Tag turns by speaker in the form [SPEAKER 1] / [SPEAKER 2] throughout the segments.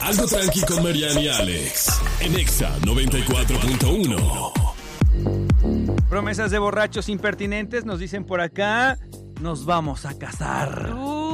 [SPEAKER 1] Algo tranqui con Mariana y Alex. En Exa 94.1.
[SPEAKER 2] Promesas de borrachos impertinentes, nos dicen por acá. Nos vamos a casar.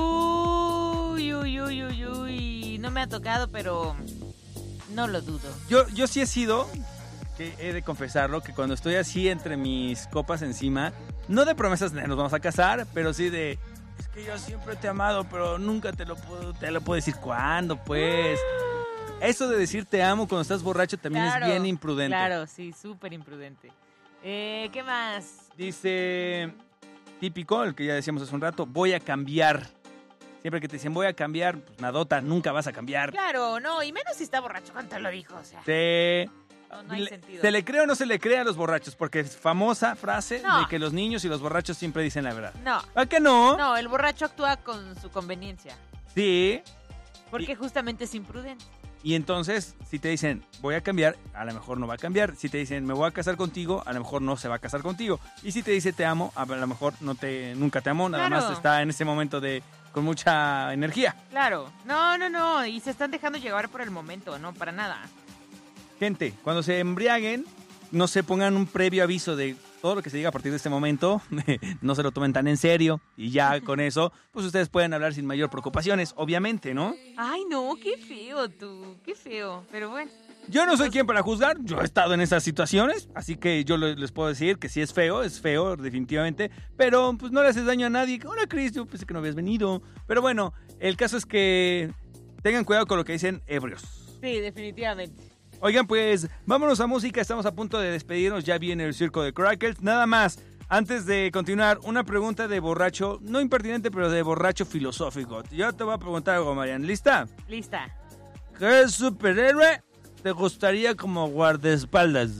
[SPEAKER 3] Uy. No me ha tocado, pero no lo dudo.
[SPEAKER 2] Yo sí he sido, que he de confesarlo, que cuando estoy así entre mis copas encima, no de promesas de nos vamos a casar, pero sí de... Es que yo siempre te he amado, pero nunca te lo puedo decir cuándo, pues. Eso de decir te amo cuando estás borracho también es bien imprudente.
[SPEAKER 3] Claro, sí, súper imprudente. ¿Qué más?
[SPEAKER 2] Dice, típico, el que ya decíamos hace un rato, voy a cambiar. Siempre que te dicen voy a cambiar, pues nadota, nunca vas a cambiar.
[SPEAKER 3] Claro, no, y menos si está borracho, ¿cuánto lo dijo? O sea,
[SPEAKER 2] Sí.
[SPEAKER 3] no hay sentido.
[SPEAKER 2] ¿Se le cree o no se le cree a los borrachos? Porque es famosa frase
[SPEAKER 3] No.
[SPEAKER 2] de que los niños y los borrachos siempre dicen la verdad.
[SPEAKER 3] No.
[SPEAKER 2] ¿A qué no?
[SPEAKER 3] No, el borracho actúa con su conveniencia.
[SPEAKER 2] Sí.
[SPEAKER 3] Porque justamente es imprudente.
[SPEAKER 2] Y entonces, si te dicen, voy a cambiar, a lo mejor no va a cambiar. Si te dicen, me voy a casar contigo, a lo mejor no se va a casar contigo. Y si te dice, te amo, a lo mejor nunca te amó, nada
[SPEAKER 3] Claro.
[SPEAKER 2] más está en ese momento con mucha energía.
[SPEAKER 3] Claro. No. Y se están dejando llevar por el momento, no, para nada.
[SPEAKER 2] Gente, cuando se embriaguen, no se pongan un previo aviso de todo lo que se diga a partir de este momento, no se lo tomen tan en serio y ya con eso, pues ustedes pueden hablar sin mayor preocupaciones, obviamente, ¿no?
[SPEAKER 3] Ay, no, qué feo tú, qué feo, pero bueno.
[SPEAKER 2] Yo no soy quien para juzgar, yo he estado en esas situaciones, así que yo les puedo decir que sí es feo definitivamente, pero pues no le haces daño a nadie. Hola Cris, yo pensé que no habías venido, pero bueno, el caso es que tengan cuidado con lo que dicen ebrios.
[SPEAKER 3] Sí, definitivamente.
[SPEAKER 2] Oigan, pues vámonos a música, estamos a punto de despedirnos, ya viene el circo de Crackles. Nada más, antes de continuar, una pregunta de borracho, no impertinente, pero de borracho filosófico. Yo te voy a preguntar algo, Marian, ¿lista?
[SPEAKER 3] Lista.
[SPEAKER 2] ¿Qué superhéroe te gustaría como guardaespaldas?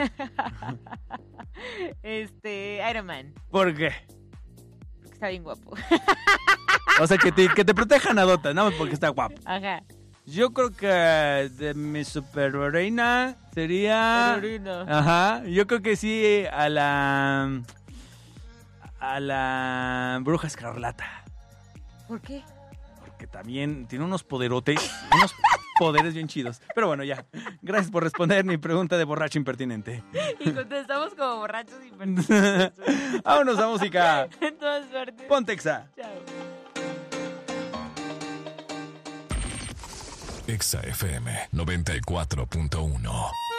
[SPEAKER 3] Iron Man,
[SPEAKER 2] ¿Por qué?
[SPEAKER 3] porque está bien guapo.
[SPEAKER 2] O sea, que te proteja Nadota, nada más porque está guapo.
[SPEAKER 3] Ajá.
[SPEAKER 2] Yo creo que de mi superheroína sería...
[SPEAKER 3] Perorino.
[SPEAKER 2] Ajá, yo creo que sí a la Bruja Escarlata.
[SPEAKER 3] ¿Por qué?
[SPEAKER 2] Porque también tiene unos poderotes, unos poderes bien chidos. Pero bueno, ya. Gracias por responder mi pregunta de borracho impertinente.
[SPEAKER 3] Y contestamos como borrachos impertinentes.
[SPEAKER 2] Vámonos a música.
[SPEAKER 3] En todas partes.
[SPEAKER 2] Pontexa.
[SPEAKER 3] Chao.
[SPEAKER 1] Exa FM 94.1.